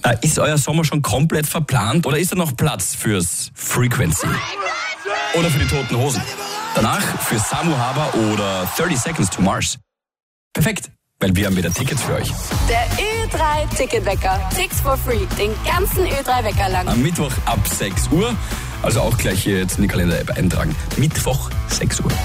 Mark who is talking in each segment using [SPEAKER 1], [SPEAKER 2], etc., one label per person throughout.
[SPEAKER 1] Ist euer Sommer schon komplett verplant oder ist da noch Platz fürs Frequency? Oder für die Toten Hosen? Danach für Samu Haber oder 30 Seconds to Mars. Perfekt, weil wir haben wieder Tickets für euch.
[SPEAKER 2] Der Ö3-Ticketwecker. Tickets for free. Den ganzen Ö3-Wecker lang.
[SPEAKER 1] Am Mittwoch ab 6 Uhr. Also auch gleich hier jetzt in die Kalender-App eintragen. Mittwoch 6 Uhr.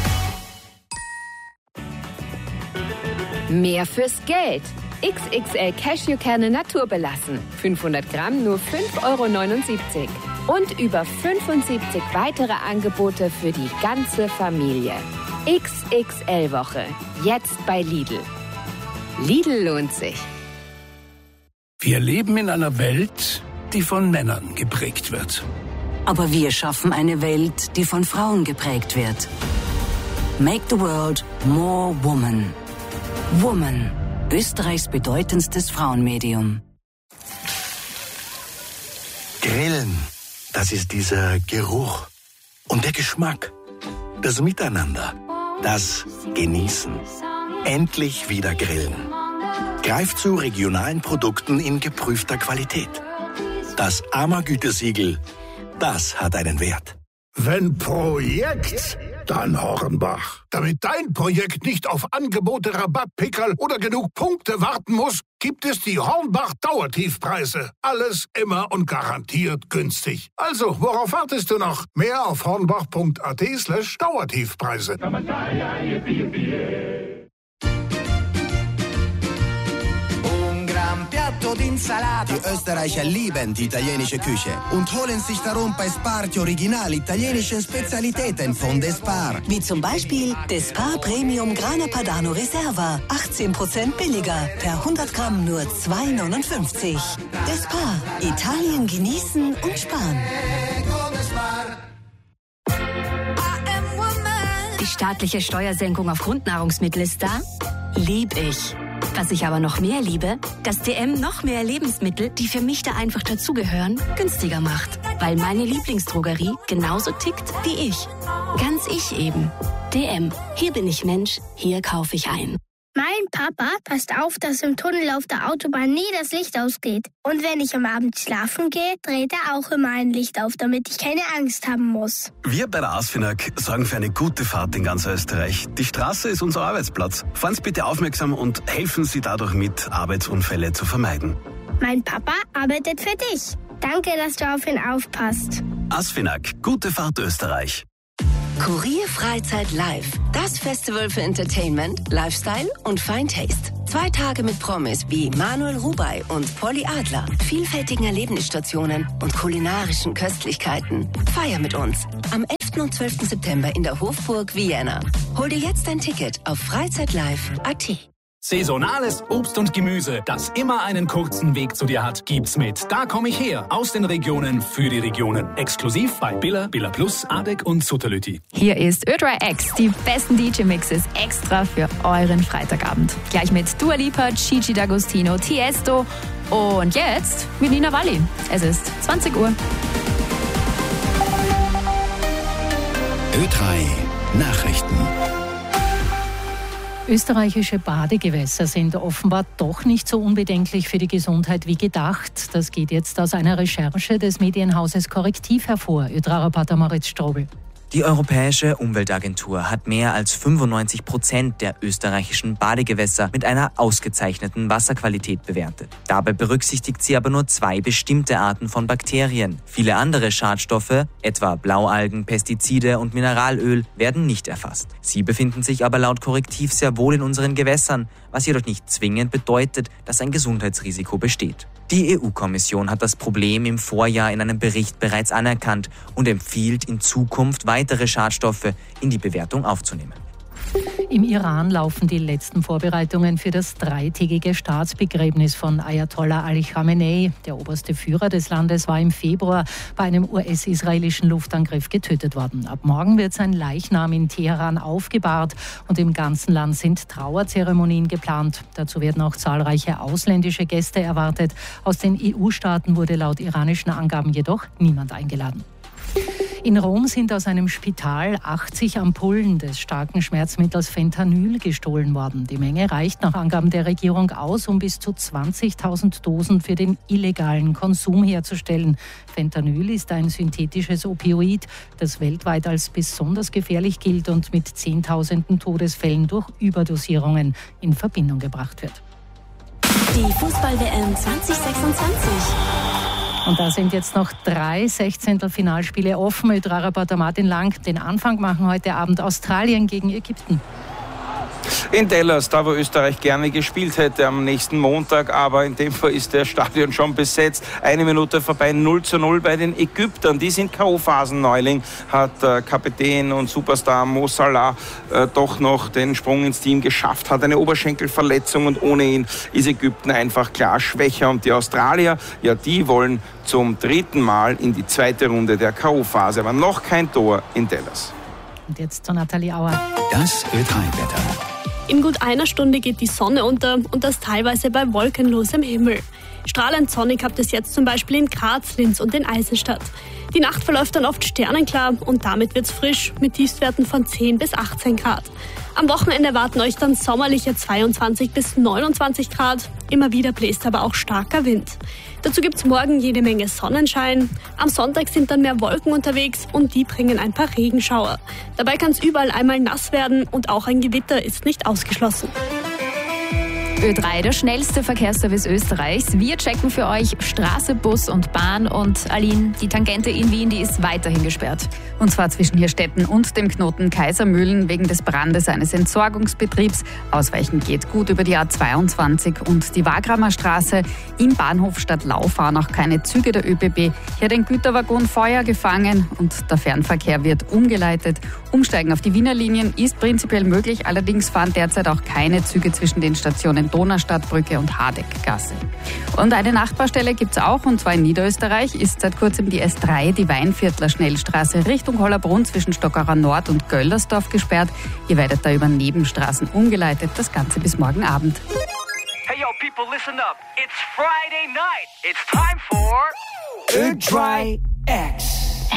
[SPEAKER 3] Mehr fürs Geld. XXL Cashewkerne naturbelassen. 500 Gramm nur 5,79 €. Und über 75 weitere Angebote für die ganze Familie. XXL-Woche. Jetzt bei Lidl. Lidl lohnt sich.
[SPEAKER 4] Wir leben in einer Welt, die von Männern geprägt wird.
[SPEAKER 5] Aber wir schaffen eine Welt, die von Frauen geprägt wird. Make the world more woman. Woman. Österreichs bedeutendstes Frauenmedium.
[SPEAKER 6] Grillen, das ist dieser Geruch und der Geschmack, das Miteinander, das Genießen. Endlich wieder grillen. Greift zu regionalen Produkten in geprüfter Qualität. Das AMA-Gütesiegel, das hat einen Wert.
[SPEAKER 4] Wenn Projekt, dann Hornbach. Damit dein Projekt nicht auf Angebote, Rabattpickerl oder genug Punkte warten muss, gibt es die Hornbach-Dauertiefpreise. Alles immer und garantiert günstig. Also, worauf wartest du noch? Mehr auf hornbach.at/Dauertiefpreise.
[SPEAKER 7] Piatto d'insalata. Die Österreicher lieben die italienische Küche und holen sich darum bei Spar die original italienischen Spezialitäten von Despar.
[SPEAKER 5] Wie zum Beispiel Despar Premium Grana Padano Reserva. 18% billiger. Per 100 Gramm nur 2,59 €. Despar. Italien genießen und sparen.
[SPEAKER 8] Die staatliche Steuersenkung auf Grundnahrungsmittel ist da? Lieb ich. Was ich aber noch mehr liebe, dass DM noch mehr Lebensmittel, die für mich da einfach dazugehören, günstiger macht. Weil meine Lieblingsdrogerie genauso tickt wie ich. Ganz ich eben. DM. Hier bin ich Mensch, hier kaufe ich ein.
[SPEAKER 9] Mein Papa passt auf, dass im Tunnel auf der Autobahn nie das Licht ausgeht. Und wenn ich am Abend schlafen gehe, dreht er auch immer ein Licht auf, damit ich keine Angst haben muss.
[SPEAKER 10] Wir bei der ASFINAG sorgen für eine gute Fahrt in ganz Österreich. Die Straße ist unser Arbeitsplatz. Fahren Sie bitte aufmerksam und helfen Sie dadurch mit, Arbeitsunfälle zu vermeiden.
[SPEAKER 9] Mein Papa arbeitet für dich. Danke, dass du auf ihn aufpasst.
[SPEAKER 10] ASFINAG, gute Fahrt Österreich.
[SPEAKER 5] Kurier Freizeit Live. Das Festival für Entertainment, Lifestyle und Fine Taste. 2 Tage mit Promis wie Manuel Rubey und Polly Adler, vielfältigen Erlebnisstationen und kulinarischen Köstlichkeiten. Feier mit uns am 11. und 12. September in der Hofburg Vienna. Hol dir jetzt ein Ticket auf freizeitlive.at.
[SPEAKER 11] Saisonales Obst und Gemüse, das immer einen kurzen Weg zu dir hat, gibt's mit Da komm ich her, aus den Regionen für die Regionen. Exklusiv bei Billa, Billa Plus, Adek und Sutterlüti.
[SPEAKER 12] Hier ist Ö3X, die besten DJ-Mixes extra für euren Freitagabend. Gleich mit Dua Lipa, Gigi D'Agostino, Tiesto und jetzt mit Nina Walli. Es ist 20 Uhr.
[SPEAKER 6] Ö3 Nachrichten.
[SPEAKER 13] Österreichische Badegewässer sind offenbar doch nicht so unbedenklich für die Gesundheit wie gedacht. Das geht jetzt aus einer Recherche des Medienhauses Korrektiv hervor. Ö3-Reporter Moritz Strobel.
[SPEAKER 14] Die Europäische Umweltagentur hat mehr als 95% der österreichischen Badegewässer mit einer ausgezeichneten Wasserqualität bewertet. Dabei berücksichtigt sie aber nur 2 bestimmte Arten von Bakterien. Viele andere Schadstoffe, etwa Blaualgen, Pestizide und Mineralöl, werden nicht erfasst. Sie befinden sich aber laut Korrektiv sehr wohl in unseren Gewässern, was jedoch nicht zwingend bedeutet, dass ein Gesundheitsrisiko besteht. Die EU-Kommission hat das Problem im Vorjahr in einem Bericht bereits anerkannt und empfiehlt in Zukunft weitere Schadstoffe in die Bewertung aufzunehmen.
[SPEAKER 13] Im Iran laufen die letzten Vorbereitungen für das 3-tägige Staatsbegräbnis von Ayatollah Ali Khamenei. Der oberste Führer des Landes war im Februar bei einem US-israelischen Luftangriff getötet worden. Ab morgen wird sein Leichnam in Teheran aufgebahrt und im ganzen Land sind Trauerzeremonien geplant. Dazu werden auch zahlreiche ausländische Gäste erwartet. Aus den EU-Staaten wurde laut iranischen Angaben jedoch niemand eingeladen. In Rom sind aus einem Spital 80 Ampullen des starken Schmerzmittels Fentanyl gestohlen worden. Die Menge reicht nach Angaben der Regierung aus, um bis zu 20.000 Dosen für den illegalen Konsum herzustellen. Fentanyl ist ein synthetisches Opioid, das weltweit als besonders gefährlich gilt und mit Zehntausenden Todesfällen durch Überdosierungen in Verbindung gebracht wird.
[SPEAKER 2] Die Fußball-WM 2026.
[SPEAKER 13] Und da sind jetzt noch 3 Sechzehntelfinalspiele offen. Ö3-Reporter Martin Lang. Den Anfang machen heute Abend Australien gegen Ägypten.
[SPEAKER 15] In Dallas, da wo Österreich gerne gespielt hätte am nächsten Montag, aber in dem Fall ist das Stadion schon besetzt. 1 Minute vorbei, 0:0 bei den Ägyptern. Die sind K.O.-Phasen-Neuling, hat Kapitän und Superstar Mo Salah doch noch den Sprung ins Team geschafft, hat eine Oberschenkelverletzung und ohne ihn ist Ägypten einfach klar schwächer. Und die Australier, ja, die wollen zum 3. Mal in die 2. Runde der K.O.-Phase, aber noch kein Tor in Dallas.
[SPEAKER 13] Und jetzt zu Nathalie Auer.
[SPEAKER 11] Das Ö3-Wetter.
[SPEAKER 16] In gut einer Stunde geht die Sonne unter und das teilweise bei wolkenlosem Himmel. Strahlend sonnig habt es jetzt zum Beispiel in Graz, Linz und in Eisenstadt. Die Nacht verläuft dann oft sternenklar und damit wird's frisch mit Tiefstwerten von 10 bis 18 Grad. Am Wochenende erwarten euch dann sommerliche 22 bis 29 Grad. Immer wieder bläst aber auch starker Wind. Dazu gibt's morgen jede Menge Sonnenschein. Am Sonntag sind dann mehr Wolken unterwegs und die bringen ein paar Regenschauer. Dabei kann's überall einmal nass werden und auch ein Gewitter ist nicht ausgeschlossen.
[SPEAKER 12] Ö3, der schnellste Verkehrsservice Österreichs. Wir checken für euch Straße, Bus und Bahn. Und Aline, die Tangente in Wien, die ist weiterhin gesperrt.
[SPEAKER 17] Und zwar zwischen Hirstetten und dem Knoten Kaisermühlen wegen des Brandes eines Entsorgungsbetriebs. Ausweichen geht gut über die A22 und die Wagramer Straße. Im Bahnhof Stadtlau fahren auch keine Züge der ÖBB. Hier hat ein Güterwaggon Feuer gefangen und der Fernverkehr wird umgeleitet. Umsteigen auf die Wiener Linien ist prinzipiell möglich. Allerdings fahren derzeit auch keine Züge zwischen den Stationen Donaustadtbrücke und Hadeckgasse. Und eine Nachbarstelle gibt's auch, und zwar in Niederösterreich ist seit kurzem die S3, die Weinviertler Schnellstraße Richtung Hollerbrunn zwischen Stockerer Nord und Göllersdorf gesperrt. Ihr werdet da über Nebenstraßen umgeleitet, das Ganze bis morgen Abend.
[SPEAKER 18] Hey yo people, listen up. It's Friday night. It's time for Ö3 X.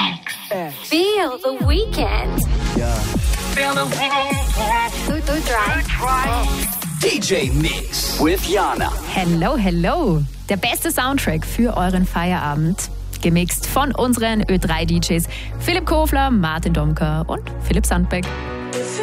[SPEAKER 2] Feel the weekend.
[SPEAKER 18] Yeah. Feel the
[SPEAKER 2] Ö3.
[SPEAKER 11] DJ Mix with Jana.
[SPEAKER 12] Hello, hello. Der beste Soundtrack für euren Feierabend. Gemixt von unseren Ö3-DJs Philipp Kofler, Martin Domker und Philipp Sandbeck.